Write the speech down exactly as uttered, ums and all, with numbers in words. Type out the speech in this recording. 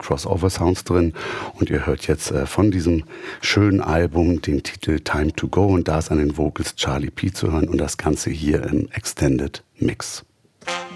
Crossover-Sounds drin. Und ihr hört jetzt äh, von diesem schönen Album den Titel Time to Go. Und da ist an den Vocals Charlie P. zu hören und das Ganze hier im Extended Mix.